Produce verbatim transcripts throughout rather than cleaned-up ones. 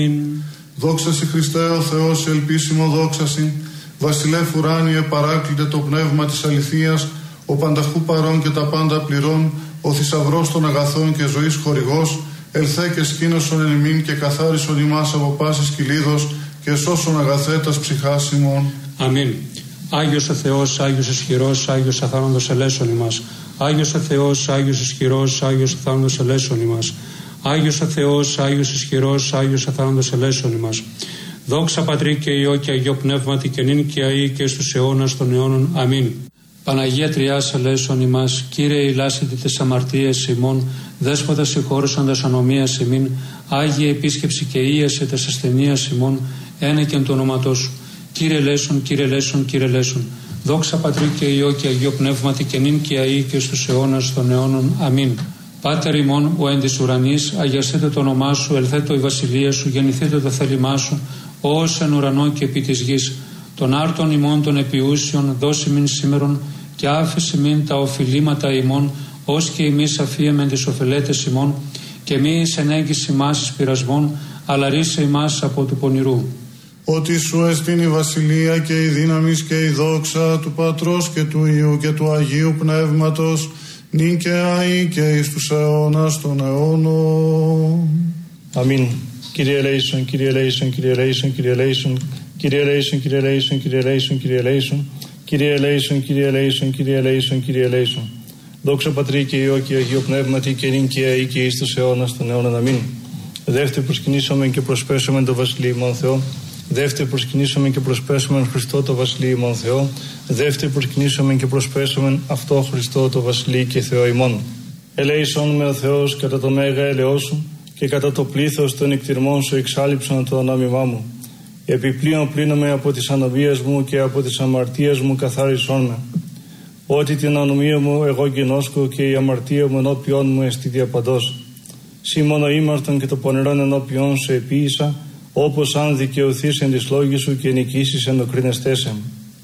Δόξα σοι Χριστέ ο Θεός, ελπίσιμο δόξα σοι. Βασιλεύ ουράνιε παράκλητε το πνεύμα της αληθείας, ο πανταχού παρών και τα πάντα πληρών, ο θησαυρός των αγαθών και ζωής χορηγός, ελθέ και σκήνωσον εν ημίν και καθάρισον ημάς από πάσης κυλίδος και σώσον αγαθέτας ψυχάς ημών. Αμήν. Άγιος ο Θεός, Άγιος ισχυρός, Άγιος αθάνατος ελέσον ημάς. Άγιος ο Θεός, Άγιος ισχυρός, Άγιος αθάνατος ελέσον ημάς. Άγιος ο Θεός, Άγιος ισχυρός, Άγιος αθάνατος ελέσον ημάς. Δόξα Πατρί και Υιό και Αγίο Πνεύματι και νυν και αεί και στους αιώνας των αιώνων. Αμήν. Παναγία Τριάς ελέσον ημάς, Κύριε ηλάσετε τις αμαρτίες ημών, Δέσποτα συγχώρεσαντας ανομίας ημίν, Άγιε επίσκεψη και ίασε τας ασθενείας ημών, ένεκεν του ονόματός σου. Κύριε ελέσον, Κύριε ελέσον, Κύριε ελέσον. Δόξα Πατρί και Υιό και Αγίο Πνεύματι και νυν και αεί και στους αιώνας των αιώνων. Αμήν. Πάτερ ημών, ο εν της ουρανής, αγιαστείτε το όνομά σου, ελθέτω η βασιλεία σου, γεννηθείτε το θέλημά σου, ως εν ουρανό και επί της γης. Των άρτων ημών των επιούσιων, δώσει μην σήμερον, και άφεση μην τα οφειλήματα ημών, ως και εμείς αφίεμεν τις οφελέτες ημών, και μη εις ενέγγις ημάς εις πειρασμών, αλλά ρίσε ημάς από του πονηρού. Ότι σου εστίν η βασιλεία και η δύναμις και η δόξα του Πατρός και του Υιού και του Αγίου Πνεύματος, νυν και αεί και εις τους αιώνας των αιώνων. Αμήν. Κύριε ελέησον, Κύριε ελέησον, Κύριε ελέησον, Κύριε ελέησον, Κύριε ελέησον, Κύριε ελέησον, Κύριε ελέησον, Κύριε ελέησον, Κύριε ελέησον, Κύριε ελέησον, Κύριε ελέησον, Κύριε ελέησον. Δόξα Πατρί και Υιό και Αγίο Πνεύματι και νυν και αεί και εις τους αιώνας των αιώνων. Αμήν. Δεύτερη προσκυνήσομεν και προσπέσομεν το Βασιλείο ημών Θεό. Δεύτερη προσκυνήσομεν και προσπέσομεν Χριστό το Βασιλείο ημών Θεό. Δεύτερη προσκυνήσομεν και προσπέσομεν αυτό Χριστό το Βασιλείο και Θεό ημών. Ελέησον με ο Θεός κατά το μέγα έλεος σου και κατά το πλήθος των εκτιρμών σου εξάλειψον το ονόμημά μου. Επιπλέον πλύνομαι από τις ανομίες μου και από τις αμαρτίες μου καθάρισόν με. Ότι την ανομία μου εγώ γινώσκω και η αμαρτία μου ενώπιόν μου εστί διαπαντός. Σύ μόνο ήμαρτον και το πονηρόν ενώπιόν σου επίησα, όπως αν δικαιωθείς εν της λόγης σου και νικήσεις εν οκρίνεστέσαι.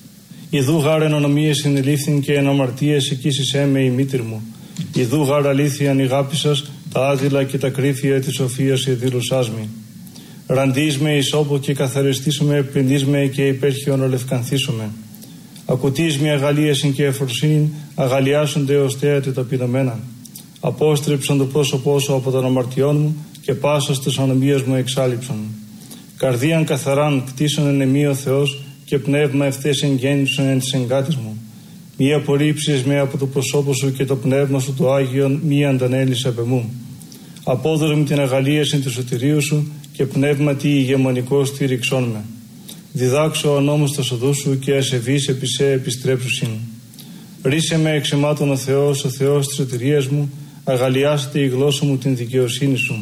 Ιδού γάρ εν ανομίες συνελήφθην και εν αμαρτίες εκείσισέ με η μήτρη μου. Ιδού γάρ αλήθεια ανηγάπησας τα άδειλα και τα κρύφια της σοφίας εδήλωσάς με. Ραντείς με εις όπο και καθαριστείς με, πλυνείς με και υπέρχιον ολευκανθήσομαι. Ακουτείς με αγαλίασιν και εφροσύνην, αγαλιάσονται ως θέατε ταπεινωμένα. Απόστρεψον το πρόσωπό σου από των αμαρτιών μου και πάσας της ανομίας μου εξάλειψον. Καρδίαν καθαράν κτίσον εν εμεί ο Θεός και πνεύμα ευθέσεν γέννησον εν της εγκάτης μου. Μη απορρίψεις με από το προσώπο σου και το πνεύμα σου το Άγιον μη αντανέλεις απ' εμού. Απόδωρε μου την αγαλίαση του σωτηρίου σου και πνεύμα τι ηγεμονικό στήριξόν με. Διδάξω ο νόμος τα οδού σου και ασεβείς επί σε επιστρέψουσιν. Ρίσε με εξαιμάτων ο Θεός, ο Θεός της σωτηρίας μου, αγαλιάστε η γλώσσα μου την δικαιοσύνη σου.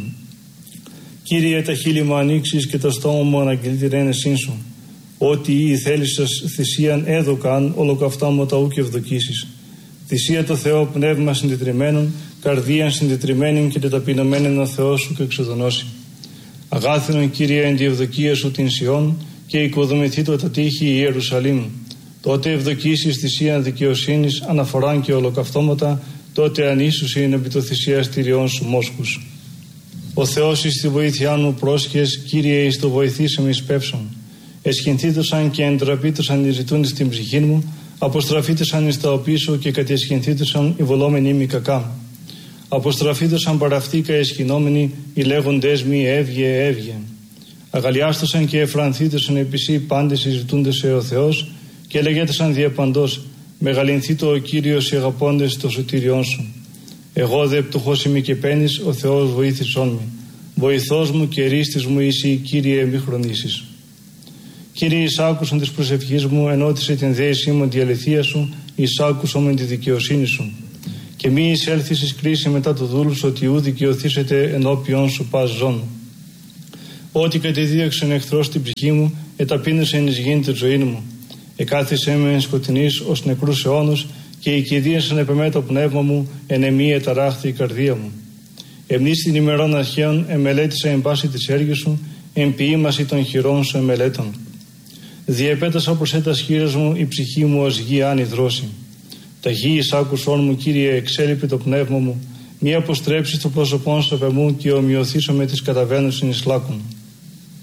Κύριε, τα χείλη μου ανοίξεις και το στόμα μου αναγγείλει την ένεσήν σου. Ότι η θέλησας θυσίαν έδωκαν, ολοκαυτά μου τα ου και ευδοκίσεις. Θυσία το Θεό πνεύμα συντετριμένων, καρδίαν συντετριμένην και τεταπεινωμένην ο Θεός σου και εξοδονώσει. Αγάθινον Κύριε εν τη ευδοκία σου την Σιών και οικοδομηθεί το τα τείχη η Ιερουσαλήμ. Τότε ευδοκίσεις θυσίαν δικαιοσύνης, αναφοράν και ολοκαυτώματα, τότε ανίσους είναι επί το θυσιαστηριών σου μόσχους. Ο Θεός εις τη βοήθειά μου πρόσχες, Κύριε εις το βοηθήσεμε εις πεύσον. Εσχυνθήτωσαν και εντραπήτωσαν οι ζητούντες στην ψυχή μου, αποστραφήτωσαν εις τα οπίσω και κατεσχυνθήτωσαν οι βολόμενοι μη κακά. Αποστραφήτωσαν παραυτήκα εσχυνόμενοι οι λέγοντές μη έβγε έβγε. Αγαλιάστωσαν και εφρανθήτωσαν επισή πάντες οι ζητούντες σε ο Θεός και λέγετωσαν διαπαντός, μεγαλυνθήτω ο Κύριος οι αγαπώντες το σωτήριόν σου. Εγώ δε πτωχός είμαι και πένης, ο Θεός βοήθησόν με. Βοηθός μου και ρίστης μου εσύ, Κύριε, μη χρονίσεις. Κύριε, εις άκουσον της προσευχής μου, ενώτισε την δέησή μου τη αληθεία σου, εις άκουσον με τη δικαιοσύνη σου. Και μη εισέλθεις εις κρίση μετά του δούλου σου, ότι ου δικαιωθήσετε ενώπιον σου πας ζών. Ό,τι κατεδίωξε ο εχθρός στην ψυχή μου, εταπείνωσε εις γήν τη ζωή μου. Εκάθισε με εν σκοτεινής ως νεκρούς αιώνους και η κηδίασαν επεμέ το πνεύμα μου, εν εμή εταράχθη η καρδία μου. Εμνείς την ημερών αρχαίων εμελέτησα εν πάση της έργης σου, εν ποιήμαση των χειρών σου εμελέτων. Διεπέτασα προς έτας χείρες μου, η ψυχή μου ως γη άνη δρόση. Τα γη εις άκουσόν μου, Κύριε, εξέλιπε το πνεύμα μου, μη αποστρέψεις το πρόσωπόν σου απ' εμού και ομοιωθήσω με τις καταβαίνουσιν εις λάκων.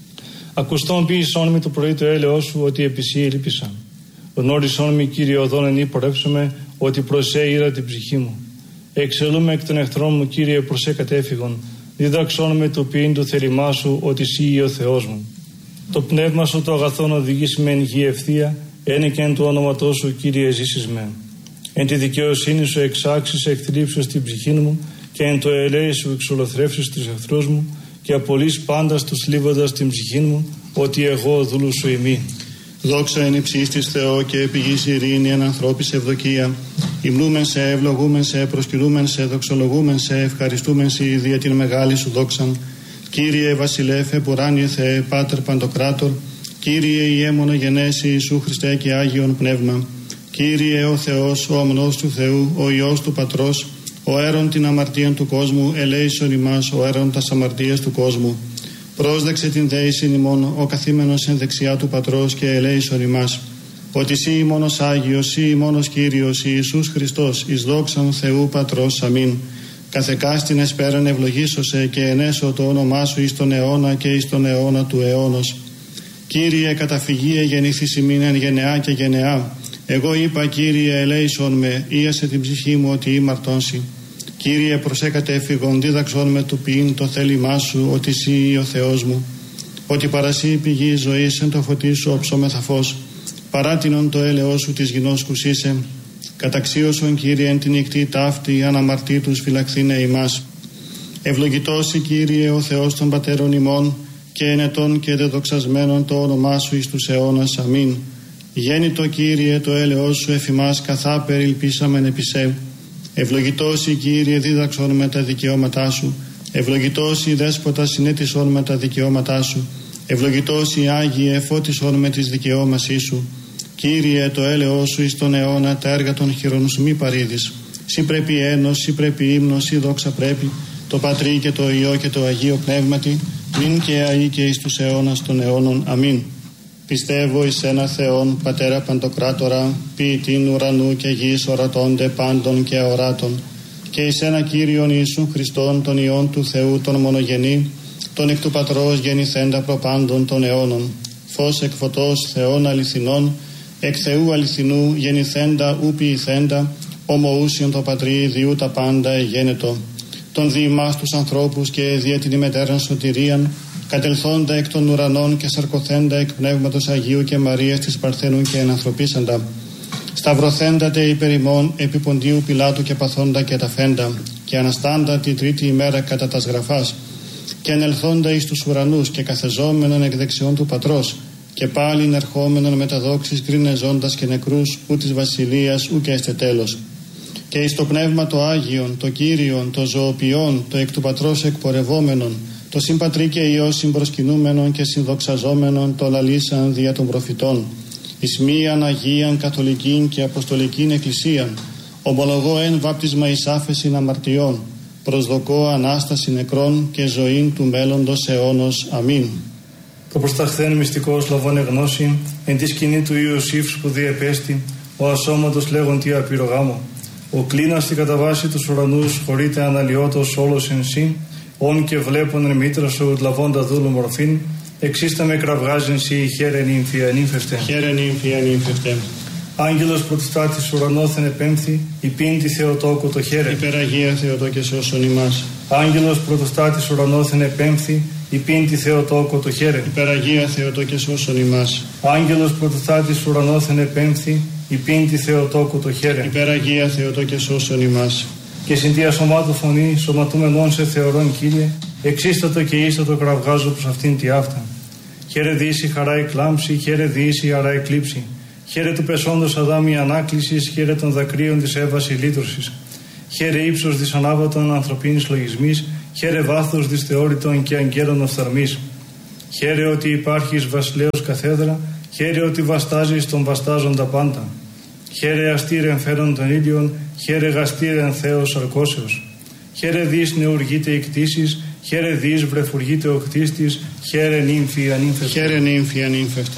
Ακουστών ποιησόν με το πρωί το έλεος σου, ότι επισή ελπίσα. Γνώρισόν με, Κύριε, οδόν εν πορεύσομαι, ότι προσέ ήρα την ψυχή μου. Εξελούμε εκ των εχθρών μου, Κύριε, προσέ κατέφυγον. Δίδαξόν με το ποιήν του θέλημά σου, ότι εσύ ο Θεός μου. Το πνεύμα σου το αγαθόν οδηγήσει με εν γη ευθεία, ένε και εν του όνοματός σου, Κύριε, ζήσεις με. Εν τη δικαιοσύνη σου εξάξεις εκθλίψεις την ψυχή μου, και εν το ελέη σου εξολοθρεύσεις τους εχθρούς μου, και απολύς πάντα τους θλίβοντας την ψυχή μου, ότι εγώ δούλου σου ημί. Δόξα εν υψίστης Θεό και επιγής ειρήνη εν ανθρώπης ευδοκία. Υμνούμεν σε, ευλογούμεν σε, προσκυνούμεν σε, δοξολογούμεν σε, ευχαριστούμεν σε δια την μεγάλη σου δόξαν. Κύριε Βασιλέφε, πουράνιε Θεέ, Πάτερ Παντοκράτορ, Κύριε Ιέμονο γενέσει Ιησού Χριστέ και Άγιον Πνεύμα. Κύριε ο Θεός, ο ομνός του Θεού, ο Υιός του Πατρός, ο αίρον την αμαρτία του κόσμου, ελέησον ημάς, ο αίρον τας αμαρτίας του κόσμου. Πρόσδεξε την δέησιν ημών, ο καθήμενος εν δεξιά του Πατρός, και ελέησον ημάς. Ότι σύ ημώνος Άγιος, σύ ημώνος Κύριος, Ιησούς Χριστός, εις δόξαν Θεού Πατρός, αμήν. Καθεκάστην εσπέραν ευλογήσωσε, και ενέσω το όνομά σου εις τον αιώνα και εις τον αιώνα του αιώνος. Κύριε, καταφυγίε γεννήθης ημίν εν γενεά και γενεά. Εγώ είπα, Κύριε, ελέησον με, ίασε την ψυχή μου ότι ήμαρτonsι. Κύριε, προσέκατε έφυγον, δίδαξον με του ποιήν το θέλημά σου, ότι εσύ ο Θεός μου. Ότι παρασύ πηγή ζωής εν το φωτί σου όψομεθα φως. Παράτινον το έλεος σου της γινός κουσίσε. Καταξίωσον, Κύριε, εν την νυχτή ταύτη, αναμαρτήτους φυλαχθήνε ημάς. Ευλογητώσει, Κύριε, ο Θεός των πατέρων ημών, και ενετών και δεδοξασμένων το όνομά σου εις τους αιώνας. Αμήν. Γέννητο, Κύριε, το έλεος σου εφημάς, καθά περιλπίσαμεν επισέ. Ευλογητώσει, Κύριε, δίδαξον με τα δικαιώματά σου. Ευλογητώσει, Δέσποτα, συνέτησον με τα δικαιώματά σου. Ευλογητώσει, Άγιε, φώτισον με τις δικαιώμασή σου. Κύριε, το έλεος σου εις τον αιώνα, τα έργα των χειρών σου μη παρήδεις. Σύ πρέπει ένος, σύ πρέπει ύμνος, σύ δόξα πρέπει, το Πατρί και το Υιό και το Αγίο Πνεύματι, μην και αεί και εις τους αιώνας των αιώνων. Αμήν. Πιστεύω εις ένα Θεόν, Πατέρα Παντοκράτορα, ποιητήν ουρανού και γης, ορατώνται πάντων και αοράτων, και εις ένα Κύριον Ιησούν Χριστόν, τον Υιόν του Θεού, τον μονογενή, τον εκ του Πατρός γεννηθέντα προπάντων των αιώνων, φως εκ φωτός Θεών αληθινών, εκ Θεού αληθινού γεννηθέντα ου ποιηθέντα, ομοούσιον το Πατρί διού τα πάντα εγένετο, τον διημάς τους ανθρώπους και δια την ημετέραν σωτηρίαν, κατελθόντα εκ των ουρανών και σαρκωθέντα εκ Πνεύματος Αγίου και Μαρίας της Παρθένου και ενανθρωπίσαντα, σταυρωθέντατε υπερ ημών επί Ποντίου Πιλάτου και παθόντα και ταφέντα, και αναστάντα την τρίτη ημέρα κατά τας γραφάς, και ανελθόντα εις τους ουρανούς και καθεζόμενον εκ δεξιών του Πατρός, και πάλιν ερχόμενον με τα δόξης κρίνεζόντας και νεκρούς, ου της βασιλείας ου και έστε τέλος. Και εις το Πνεύμα το Άγιον, το Κύριον, το ζωοποιόν, το εκ του Πατρός εκπορευόμενον, το συμπατρί και Υιό συμπροσκυνούμενον και συνδοξαζόμενον, το λαλήσαν δια των προφητών, εις μίαν Αγίαν Καθολικήν και Αποστολικήν Εκκλησίαν, ομολογώ εν βάπτισμα εις άφεσιν αμαρτιών, προσδοκώ Ανάσταση νεκρών και ζωήν του μέλλοντος αιώνος. Αμήν. Το προσταχθέν μυστικός λαβώνε γνώση, εν τη σκηνή του Ιωσήφ σπουδή επέστη, ο ασώματος λέγον τι απειρογάμο. Ο κλίνας στην καταβάση τους ουρανούς χωρείται αναλυότος όλος εν σύ, όν και βλέπον εν μήτρα σου λαβώντα δούλου μορφήν, εξίστα με κραυγάζεν σύ χαίρε νύμφη ανύμφευτε. Χαίρε νύμφη ανύμφευτε. Άγγελος πρωτοστάτης ουρανόθεν επέμφθη, υπήντη Θεοτόκο το χαίρε. Υπεραγία Θεοτόκε σώσον ημάς. Άγγελος πρωτοστάτης ουρανόθεν επέμφθη, υπήντη Θεοτόκο το χαίρε. Υπεραγία Θεοτόκε σώσον ημάς. Άγγελος πρωτοστάτης ουρανόθεν επέμφθη, υπήντη Θεοτόκο το χαίρε. Υπεραγία Θεοτόκε σώσον ημάς. Και συν τη ασωμάτου φωνή, σωματούμενον σε θεωρών, Κύριε, εξίστατο και ίστατο κραυγάζω προς αυτήν τη αυτά. Χαίρε δύση χαρά εκλάμψη, χαίρε δύση χαρά εκλείψη. Χαίρε του πεσόντος Αδάμ η ανάκλησης, χαίρε των δακρύων της Εύας η λύτρωσης. Χαίρε ύψος της ανάβατων ανθρωπίνης λογισμής, χαίρε βάθος της θεώρητων και αγγέλων οφθαλμής. Χαίρε ότι υπάρχεις βασιλέως καθέδρα, χαίρε ότι βαστάζεις τον βαστάζοντα πάντα. Χαίρε αστήρεν φέρον των ήλιων, χαίρε γαστήρεν Θεός αρκώσεως. Χαίρε δις νεουργείται η κτήσης, χαίρε δις βρεφουργείται ο κτίστης, χαίρε νύμφη ανύμφευτε. Χαίρε νύμφη ανύμφευτε.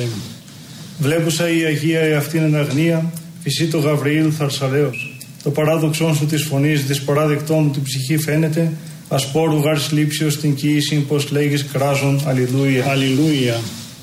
Βλέπουσα η Αγία εαυτήν εν αγνία, φυσί το Γαβριήλ θαρσαλέως. Το παράδοξόν σου της φωνής, δυσπαράδεκτό μου την ψυχή φαίνεται, ασπόρου γαρ λήψεως την κοίηση, πως λέγεις κράζον, αλληλούια. Αλληλούια.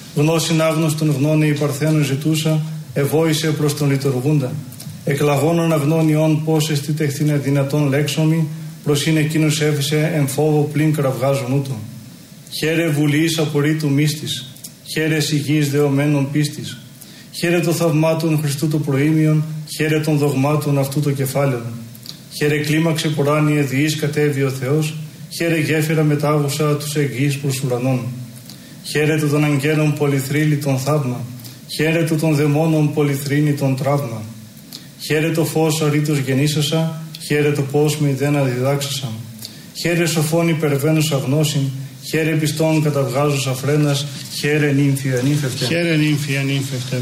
Γνώσιν άγνωστον γνώνε η Παρθένου ζητούσα, ευόησε προς τον λειτουργούντα. Εκλαγώνων αγνώνιον πώς εστι τεχθήνε δυνατόν λέξομη, προς είναι εκείνος έφυσε εν φόβο πλην κραυγάζων ούτω. Χαίρε βουλής απορρίτου μίστης, χαίρε σιγής δεωμένων πίστης. Χαίρε το θαυμάτων Χριστού το προήμιον, χαίρε των δογμάτων αυτού το κεφάλαιον. Χαίρε κλίμαξε ποράνιε διείς κατέβη ο Θεός, χαίρε γέφυρα μετάγουσα τους εγγύς προς ουρανών. Χαίρε του των αγγέλων πολυθρύλη τον θαύμα, χαίρε του των δαιμόνων πολυθρύνη τον τραύμα. Χαίρε το φως αρήτως γεννήσασα, χαίρε το πώς με ιδένα διδάξασα. Χαίρε σοφών υπερβαίνουσα γνώσιν, χαίρε πιστών καταβγάζουσα φρένας, χαίρε νύμφη ανήφευτε. Χαίρε νύμφη ανήφευτε.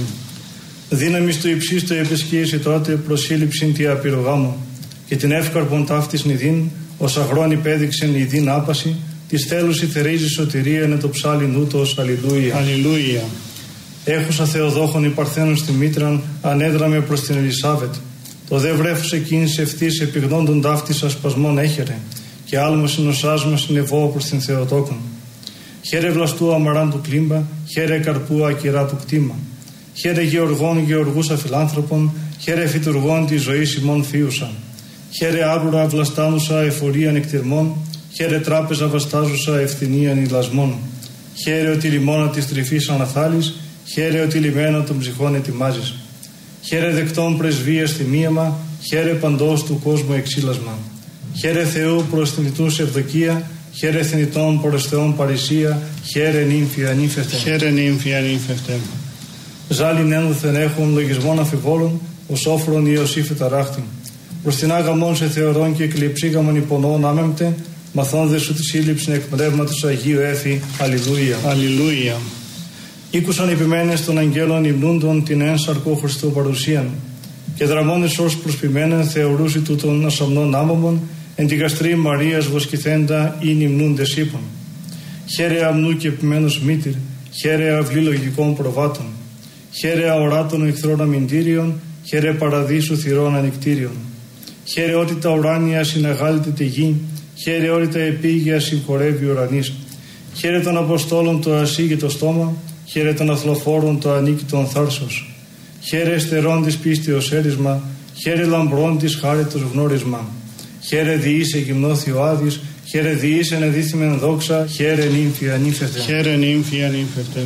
Δύναμις του υψίστου επισκίεση τότε προσύλληψην τη απειρογάμου, και την εύκαρπον ταύτης νηδίν, ως αγρόν υπέδειξεν νηδίν άπαση, της θέλους η θερίζει σωτηρία είναι το ψάλι νούτος, αλληλούια. Αλληλούια. Έχουσα Θεοδόχων η Παρθένων στη μήτραν, ανέδραμε προς την Ελισάβετ. Το δε βρέφος εκείνης ευθύς επιγνώντων ταύτης ασπασμών έχερε, και άλμος νοσάσμα συνεβώ προς την Θεοτόκον. Χαίρε βλαστού αμαράν του κλίμπα, χαίρε καρπού ακυρά του κτήμα. Χαίρε γεωργών γεωργούσα φιλάνθρωπων, χαίρε φυτουργών τη ζωή ημών φίουσα. Χαίρε άβρουρα βλαστάνουσα εφορίαν εκτιρμών, χαίρε τράπεζα βαστάζουσα ευθυνίαν ηλασμών. Χαίρε ότι λιμώνα τη τρυφή αναθάλεις, χαίρε ότι λιμένα των ψυχών ετοιμάζεις. Χαίρε δεκτών πρεσβείας θυμίαμα, χαίρε παντός του κόσμου εξήλασμα. Χαίρε Θεού προς θνητούς ευδοκία, χαίρε θνητών προς Θεόν παρησία, χαίρε νύμφη ανήφευτε. Χαίρε νύμφη ανήφευτε. Ζάλιν ένδοθεν έχουν λογισμών αφιβόλων, ως όφρον Ιωσήφη ταράχτη. Προς την άγαμον σε θεωρών και εκλειψήγαμον υπονών άμεμπτε, μαθών σου τη σύλληψη εκ πνεύματος Αγίου έφη. Αλληλούια. Αλληλούια. Ήκουσαν επιμένες των αγγέλων υμνούντων την ένσαρκο Χριστού παρουσίαν, και δραμώνες ως προσπημένεν θεωρούσι του των ασαμνών άμωμων, εν τη γαστρή Μαρίας βοσκηθέντα ή υμνούντες είπων. Χαίρε αμνού και επιμένους μήτηρ, χαίρε αυλή λογικών προβάτων. Χαίρε αοράτων εχθρών αμυντήριων, χαίρε παραδείσου θυρών ανοιχτήριων. Χαίρε ότι τα ουράνια συναγάλεται τη γη, χαίρε ότι τα επίγεια συγχωρεύει ουρανής. Χαίρε των Αποστόλων το ασύγητο στόμα, χαίρε των αθλοφόρων το ανίκητον θάρσος. Χαίρε εστερών της πίστεως έρισμα, χαίρε λαμπρών της χάριτος γνώρισμα. Χαίρε διήσε γυμνώθη ο Άδης, χαίρε διήσε ενεδίθημεν δόξα, χαίρε νύμφη ανήφευτε. Χαίρε νύμφη ανήφευτε.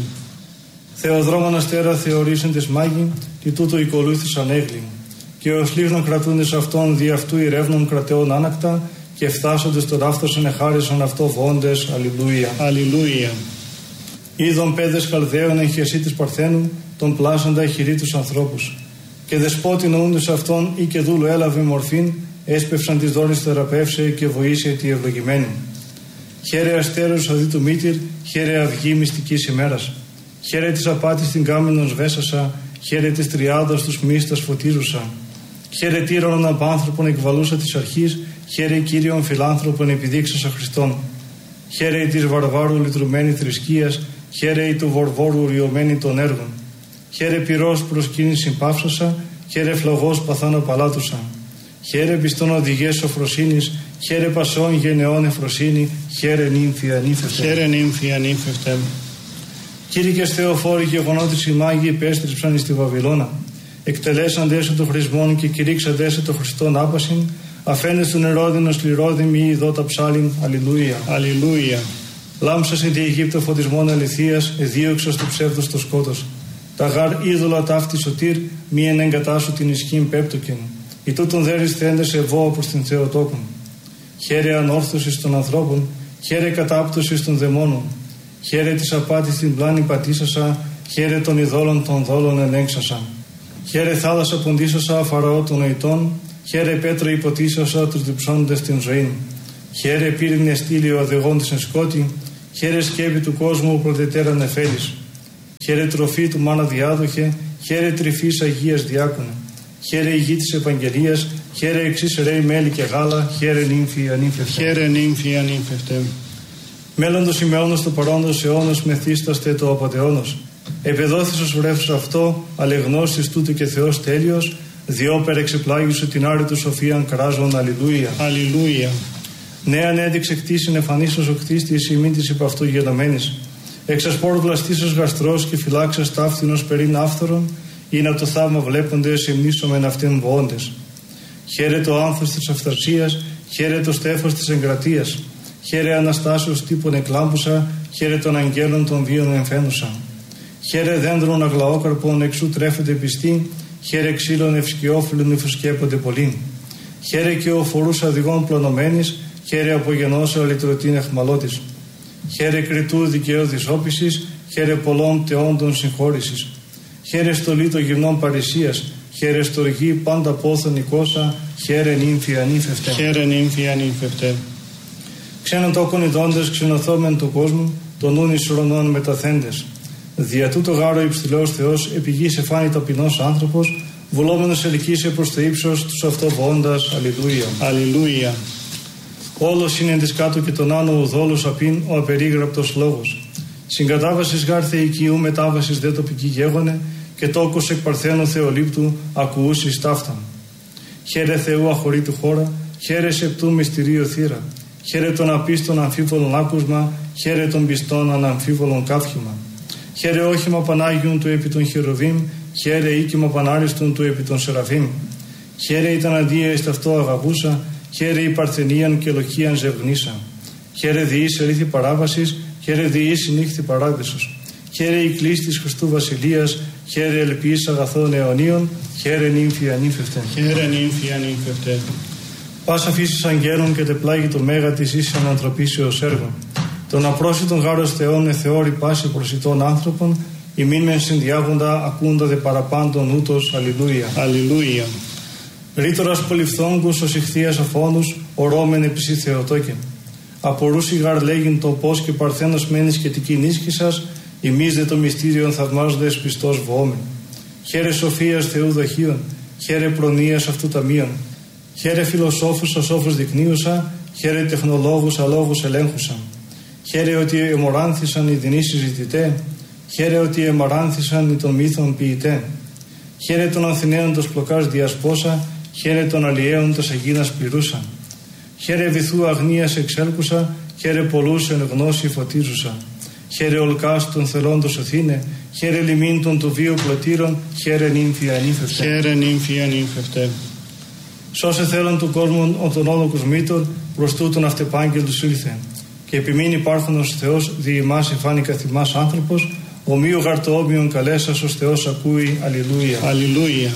Θεοδρόμων αστέρα θεωρήσεν της μάγη, και τούτο οικολούθησαν έγκλη. Και ως λίγνων κρατούντες αυτών δι' αυτού ηρεύνων κρατεών άνακτα, και φτάσοντες τον άφθοσον εχάρισαν αυτό βόντες. Αλληλούια. Αλληλούια. Είδων πέδες Καλδαίων εν χεσί της Παρθένου, τον πλάσαντα χειρί τους ανθρώπους. Και δεσπότη νοούντες αυτών ή και δούλου έλαβε μορφήν, έσπευσαν τις δόλες θεραπεύσε και βοήσε τη ευλογημένη. Χαίρε αστέρος οδύ του μήτηρ, χαίρε αυγή μυστικής ημέρας. Χαίρε της απάτης την κάμινον σβέσασα, χαίρε της τριάδας τους μίστας φωτίζουσα. Χαίρε τύρανον απάνθρωπον εκβαλούσα της αρχής, χαίρε Κύριον φιλάνθρωπον επιδείξασα Χριστόν. Χαίρε της βαρβάρου λυτρουμένη θρησκείας, χαίρε του βορβόρου ριωμένη των έργων. Χαίρε πυρός προσκύνης συμπαύσασα, χαίρε φλογός παθάνω παλάτουσα. Χαίρε πιστών οδηγές σοφροσύνης, χαίρε πασών γενεών εφροσύνη, χαίρε νύμφη ανήφευτε. Χαίρε νύμφη ανήφευτε. Κήρυκες Θεοφόροι γεγονότης οι μάγοι υπέστριψαν εις τη Βαβυλώνα. Εκτελέσαντες το χρησμόν και κηρύξαντες το Χριστόν άπασιν, αφένες του νερόδινος λιρόδημοι ειδώ τα ψάλιν. Αλληλούια. Αλληλούια. Λάμψασε τη Αιγύπτο φωτισμόν αληθείας, εδίωξας του ψεύδος το σκότος. Τα γάρ είδωλα ταύτη σωτήρ, μη εν εγκατάσου την ισχύν πέπτοκεν. Η τούτον δέρεις θέντες ευώ προς την Θεοτόκον. Χαίρε ανόρθωσης των ανθρώπων, χαίρε κατάπτωσης των δαιμόνων. Χαίρε της απάτης την πλάνη πατήσασα, χαίρε των ειδόλων των δόλων ενέξασα. Χαίρε θάλασσα ποντίσασα φαραώ των νοητών, χαίρε πέτρο υποτίσασα τους διψώντες την ζωήν. Χαίρε πύρινε στήλιο οδηγών της εν σκότη, χαίρε σκέπη του κόσμου πρωτετέρα νεφέλης. Χαίρε τροφή του μάνα διάδοχε, χαίρε τρυφής Αγίας διάκονε. Χαίρε η γη της Ευαγγελίας, χαίρε εξής ρέι μέλι και γάλα, χαίρε νύμφη ανήφευτε. Χαίρε νύμφη ανήφευτε. Μέλλοντος ημεώνος του παρόντος αιώνος μεθύσταστε το απατεώνος. Επεδόθησος βρέφους αυτό, αλεγνώστης τούτου και Θεός τέλειος, διόπερ εξεπλάγησου την άρη του σοφίαν κράζον. Αλληλούια. Αλληλούια. Νέαν έδειξε κτήσιν εφανίσος ο κτίστης ημίν της υπ' αυτού γενομένης. Εξασπόρ βλαστήσεως γαστρός και φυλάξας ταύτινος περίν άφθορον, είναι από το θαύμα βλέποντες εμνήσομεν αυτήν βοώντες. Χαίρε το άνθος της αυθαρσίας, χαίρε το στέφος της εγκρατείας, χαίρε Αναστάσεως τύπων εκλάμπουσα, χαίρε των αγγέλων των βίων εμφαίνουσα. Χαίρε δέντρων αγλαόκαρπων εξού τρέφεται πιστή, χαίρε ξύλων ευσκιόφυλλων υφοσκέπονται πολύ. Χαίρε και ο φορούς αδειγών πλωνομένης, χαίρε απογενώσεω λυτρωτήν εχμαλώτης. Χαίρε κριτού δικαίου δυσόπισης, χαίρε πολλών τεόντων συγχώρησης. Χαίρε στολή των γυμνών παρησίας, χαίρε στοργή πάντα πόθον οικόσα, χαίρε νύμφη ανήφευτε. Χαίρε νύμφη ανήφευτε. Ξένον τόκον ειδώντες ξενωθόμεν του κόσμου, των νουν εις ουρανών μεταθέντες. Δια τούτο γάρο υψηλός Θεός, επί γης εφάνη ταπεινός άνθρωπος, βουλόμενος ελκύσε προς το ύψος τους αυτοβοώντας. Αλληλούια. Αλληλούια. Όλος είναι της κάτω και τον άνω ουδόλους απειν ο απερίγραπτος λόγος. Συγκατάβασης γάρ θεϊκίου, μετάβασης δε τοπική γέγονε, και τόκος εκ παρθένου Θεολήπτου ακουούσεις ταύταν. Χαίρε Θεού αχωρήτου χώρα, χαίρε σεπτού μυστηρίου θύρα. Χαίρε των απίστων αμφίβολων άκουσμα, χαίρε των πιστών αναμφίβολων καύχημα. Χαίρε όχημα Πανάγιον του επί των χερουβίμ, χαίρε οίκημα Πανάριστον του επί των Σεραφείμ. Χαίρε ήταν αντία εις ταυτό αγαπούσα, χαίρε η παρθενίαν και λοχίαν ζευγνήσα. Χαίρε διής ελήθη παράβασης, χαίρε διής συνύχθη παράδεισος. Χαίρε η κλίση της Χριστού Βασιλείας, χαίρε ελπίς αγαθών αιωνίων, χαίρε νύμφη ανήφευτε. Χαίρε νύμφη ανήφευτε. Πάσα φύσης αγγέλων και τεπλάγει το μέγα της ίσης ανανθρωπίσεως έργων. Τον απρόσιτον γάρος Θεών εθεώρη πάση προσιτών άνθρωπων, ημίν μεν συνδιάγοντα ακούντα δε παραπάντων ούτως. Αλληλούια. Αλληλούια. Ρήτορας πολυφθόγκους ως ηχθείας αφώνους, ορώμεν επισή Θεοτόκεν. Απορούσι γαρ λέγειν το πώς και παρθένος μένεις και τική νίσκησας, ημείς δε το μυστήριον θαυμάζοντες πιστός βοόμεν. Χαίρε σοφίας Θεού δοχείων, χαίρε προνοίας αυτού ταμείων. Χαίρε φιλοσόφους ασόφους δεικνύουσα, χαίρε τεχνολόγους αλόγους ελέγχουσα. Χαίρε ότι εμοράνθησαν οι δεινοί συζητητέ, χαίρε ότι εμαράνθησαν οι των μύθων ποιητέ. Χαίρε των Αθηναίων τος πλοκάς διασπόσα, χαίρε των Αλλιέων τος Αιγίνας πληρούσα. Χαίρε βυθού αγνίας εξέλκουσα, χαίρε πολλούς εν γνώση φωτίζουσα. Χαίρε ολκάς των θελόντος Αθήνε, χαίρε λιμήν των του βίου πλωτήρων, χαίρε νύμφη ανήφευτε. Χαίρε νύμφη ανήφευτε. Σώσε θέλον του κόσμου ο των όλοκους μήτων, προς τούτον αυτεπάγγελτος ήλθε. Και επιμείνει υπάρχονος Θεός δι' ημάς εφάνει καθ' ημάς άνθρωπος, ομοίου γαρτοόμοιον καλέσας ως Θεός ακούει. Αλληλούια. Αλληλούια.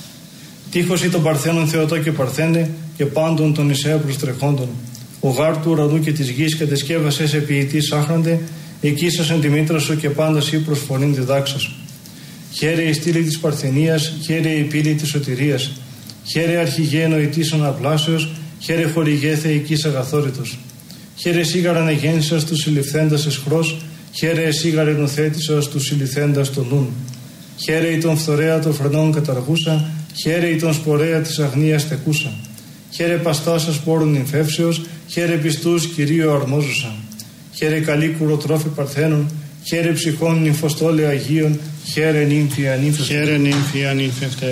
Τείχος ή των Παρθένων Θεοτό και Παρθένε και πάντων των Ισαία προστρεχόντων. Ο γάρ του ουρανού και της γης κατεσκεύασες επιητής άχραντε, εκείσασεν τη μήτρα σου και πάντα σύ προσφωνήν διδάξας. Χαίρε η στήλη της Παρθενίας, χαίρε η πύλη της σωτηρίας. Χαίρε αρχηγέ νοητής αναπλάσεως, χαίρε χορηγέ θεϊκής αγαθόρητος. Χαίρε σίγαρα ανεγέννησας του συλληφθέντας εσχρός, χαίρε σίγαρα ενοθέτησας του συλληφθέντας των νουν. Χαίρε η τον φθορέα των φρενών καταργούσα, χαίρε η τον σπορέα της αγνίας τεκούσα. Χαίρε παστάσας πόρων νυμφεύσεως, χαίρε πιστούς Κυρίου αρμόζουσα. Χαίρε καλή κουροτρόφη Παρθένων, χαίρε ψυχών νυμφοστόλε Αγίων, χαίρε νύμφη ανήφευτε. Χαίρε νύμφη ανήφευτε.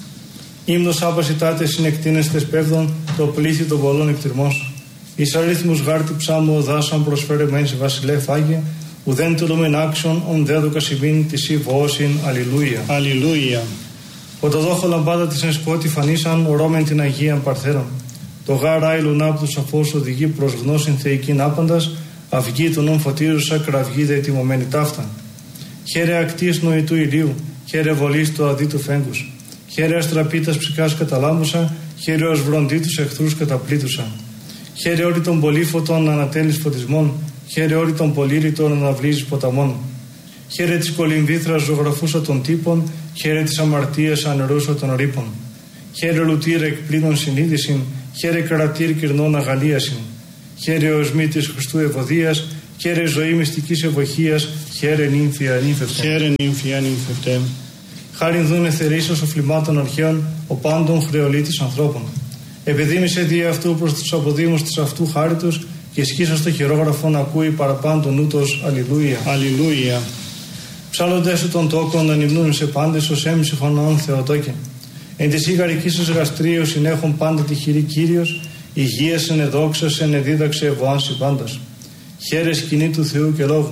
Ύμνος άπασιτάτε συνεκτίνεστες πέφτων, το πλήθη των πολλών εκτιρμών σου. Εις αρίθμους γάρτη ψάμου οδάσαν προσφέρε μεν σε βασιλέ φάγε, ουδέν τουλούμεν άξιον ον δέδοκα σημείν τη σύ βοώσιν. Αλληλούια. Αλληλούια. Οτοδόχο λαμπάδα της εν σκότη φανίσαν, ορώμεν την Αγίαν Παρθένων. Το γάρ άιλον άπτου σαφώς οδηγεί προς γνώσιν θεϊκήν άπαντας, αυγή του νουν φωτίζουσα, κραυγή δε ετοιμωμένη ταύταν. Χαίρε ακτής νοητού ηλίου, χαίρε βολής του αδίτου φέγγους. Χαίρε αστραπίτας ψυχάς καταλάμουσα, χαίρε ως βροντίτους εχθρούς καταπλήτουσα. Χαίρε όρι των πολύφωτων ανατέλεις φωτισμών, χαίρε όρι των πολύρητων αναβλύζεις ποταμών. Χαίρε της κολυμβήθρας ζωγραφούσα των τύπων, χαίρε της αμαρτίας ανερούσα των ρήπων. Χαίρε λουτήρ εκπλήνων συνείδησιν, χαίρε κρατήρ κυρνών αγαλίασιν. Χαίρε οσμή της Χριστού ευωδίας, χαίρε ζωή μυστικής ευωχίας, χαίρε νύμφη ανήφευτε. Χαίρε νύμφη ανήφευτε. Χάριν δούνε θερήσας ο φλιμάτων αρχαίων, ο πάντων χρεολίτης ανθρώπων. Επιδήμησε δι' αυτού προς τους αποδήμους της αυτού χάριτος και σκίσα στο χειρόγραφο να ακούει παραπάντων ούτως. Αλληλούια. Αλληλούια. Ψάλλοντες σου των τόκων να νυμνούν σε πάντες ως έμψυχον όν Θεοτόκεν. Εν της ήγαρικής σας γαστρίου συνέχουν πάντα τη χειρή Κύριος, υγείας εν εδόξας εν εδίδαξε ευωάνση πάντας. Χαίρε σκηνή του Θεού και λόγου.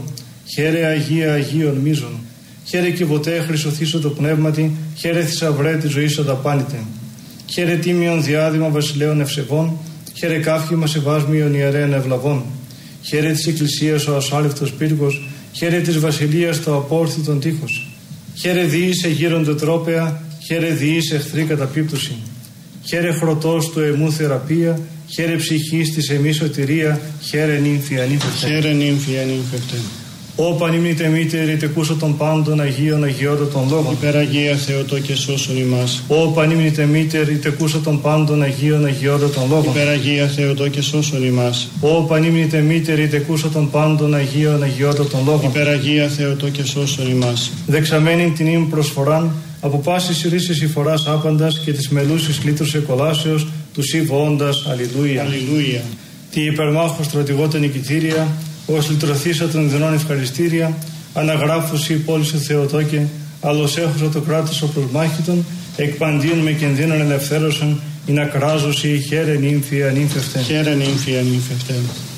Χαίρε Αγία Αγίων μίζων. Χαίρε κυβωτέ χρυσοθύσω το πνεύματι. Χαίρε θησαυρέ τη ζωή οδαπάνητε. Χαίρε τίμιον διάδημα βασιλέων ευσεβών. Χαίρε κάφημα σεβάσμιον ιερέων ευλαβών. Χαίρε της Εκκλησίας ο ασάλευτος πύργος. Χαίρε της βασιλείας το απόρθητον τείχος. Χαίρε διήσε γύρονται τρόπεα. Χαίρε διήσε εχθρή καταπίπτωση. Χαίρε χρωτός του εμού θεραπεία. Χαίρε ψυχής της εμείς σωτηρία. Χαίρε νύμφη ανήφευτε. Χαίρε νύμφη ανήφευτε. Ω πανήμνητε μήτερη τεκούσω των πάντων Αγίων Αγιώτατων λόγων. Υπεραγία Θεοτό και σώσον ημάς. Ω πανήμνητε μήτερη τεκούσω των πάντων Αγίων Αγιώτατων λόγων. Υπεραγία Θεοτό και σώσον ημάς. Ω πανήμνητε μήτερη τεκούσω των πάντων Αγίων Αγιώτατων λόγων. Υπεραγία Θεοτό και σώσον ημάς. Δεξαμένην την ύμ προσφοράν από πάσης ρίσης υφοράς άπαντας και της μελούσης λύτρους εκολάσεως του σύβοντας. Αλληλούια. Αλληλούια. Τη υπερμάχου στρατηγότα νικητήρια, ως λυτρωθήσα των δινών ευχαριστήρια, αναγράφουσι πόλη σου Θεοτόκε, άλλος έχωσα το κράτος ο προσμάχητον, εκπαντίον με κινδύνων ελευθέρωσαν, ή να κράζωσι χαίρε νύμφη ανήφευτε. Χαίρε νύμφη ανήφευτε.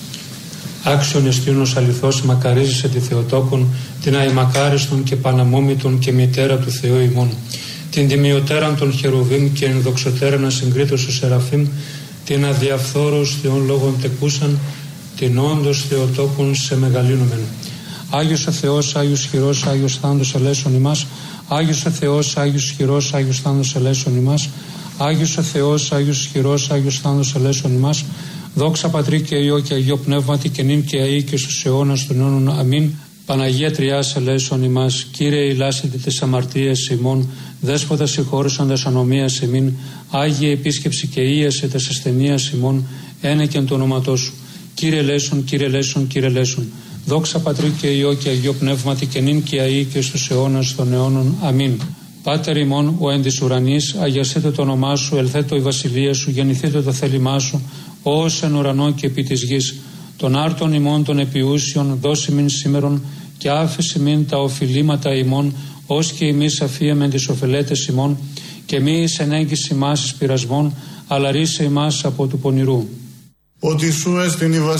Άξιον εστίονος αληθώς μακαρίζεσαι τη Θεοτόκον, την αημακάριστον και παναμόμητον και μητέρα του Θεού ημών, την τιμιωτέραν των χερουβίμ και ενδοξωτέραν ασυγκρίτως του Σεραφείμ, την αδιαφθόρους Θεών λόγων τεκούσαν, την όντως Θεοτόκον σε μεγαλύνομεν. Άγιος ο Θεός, Άγιος χειρός, Άγιος θάνατος ελέησον ημάς. Άγιος ο Θεός, Άγιος χειρός, Άγιος θάνατος ελέησον ημάς. Άγιος ο Θεός, Άγιος χειρός, Άγιος θάνατος ελέησον ημάς. Δόξα Πατρί και Υιό και Αγίο Πνεύματι και νυν και αεί και στους αιώνας των αιώνων. Αμήν. Παναγία Τριάς ελέησον ημάς. Κύριε ηλάσετε τις αμαρτίες ημών. Δέσποτα συγχώρησαντας ανομίας ημίν. Άγιε επίσκεψη και ίασε τας ασθενείας ημών. Ένεκεν το όνοματό σου. Κύριε ελέησον, Κύριε ελέησον, Κύριε ελέησον. Δόξα Πατρί και Υιό και Αγίο Πνεύματι και νυν και αεί και στους αιώνας των αιώνων. Αμήν. Πάτερ ημών ο εν της ουρανής, αγιασθήτω το όνομά σου, ελθέτω η βασιλεία σου, γεννηθήτω το θέλημά σου, ως εν ουρανό και επί της γης. Των άρτων ημών των επιούσιων, δώσει μην σήμερον και άφηση μην τα οφειλήματα ημών, ως και εμείς αφίεμεν τις οφελέτες ημών, και μη εις ενέγγις ημάς εις πειρασμών, αλλά ρίσε ημάς από του πονηρού. Ότι σου έστειν η βασιλεία